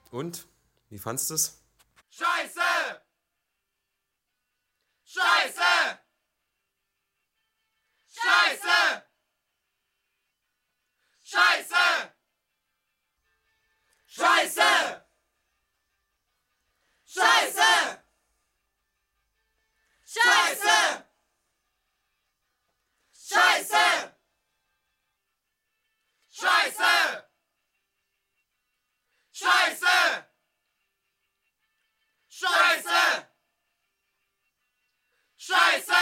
Und? Wie fandst du es? Scheiße! Scheiße! Scheiße! Scheiße! Scheiße! Scheiße! Scheiße! Scheiße! Scheiße! Scheiße! Scheiße! Scheiße!